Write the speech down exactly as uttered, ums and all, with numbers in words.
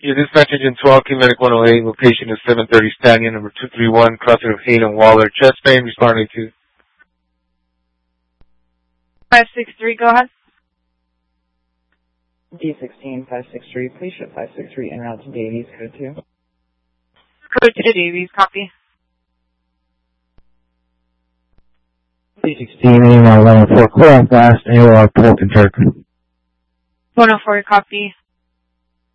Your dispatch engine twelve, King Medic one oh eight, location is seven thirty Stanion, number two three one, crossing of Hayden Waller, chest pain, responding to five six three, go ahead. D sixteen, five six three, please ship five six three en route to Davies, code two. Code two to Davies, copy. D sixteen, email one oh four, clear on fast, A O R, Port and Turk. one oh four, copy.